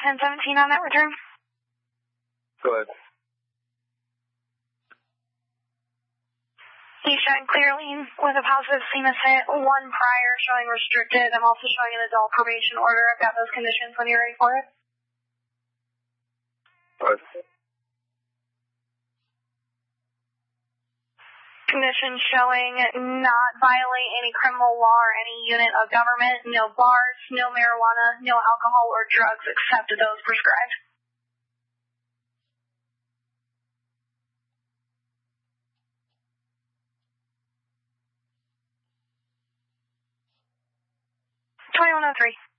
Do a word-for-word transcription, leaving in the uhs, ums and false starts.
ten seventeen on that return. Go ahead. You showing clearly with a positive C M S hit, one prior showing restricted. I'm also showing an adult probation order. I've got those conditions when you're ready for it. What? Conditions showing not violate any criminal law or any unit of government, no bars, no marijuana, no alcohol or drugs except those prescribed. twenty-one oh three.